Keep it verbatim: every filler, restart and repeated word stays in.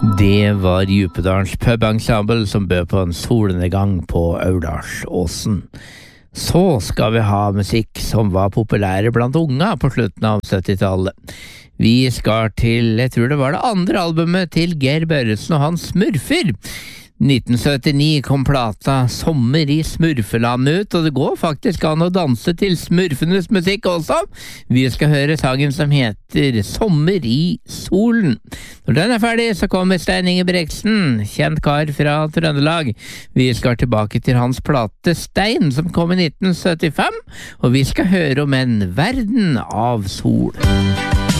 Det var Djupedalens pubensemble som bød på en solnedgang på Aurdalsåsen. Så skal vi ha musikk som var populære blant unga på slutten av syttitallet. Vi skal til, jeg tror det var det andre albumet til Geir Børresen og hans Smurfer. nitten syttini kom plata Sommer i Smurfeland ut, og det går faktisk an å danse til smurfenes musikk også. Vi skal høre sangen som heter Sommer i solen. Når den er ferdig, så kommer Stein Ingebretsen, kjent kar fra Trøndelag. Vi skal tilbake til hans plate Stein, som kom i nitten syttifem, og vi skal høre om en verden av sol.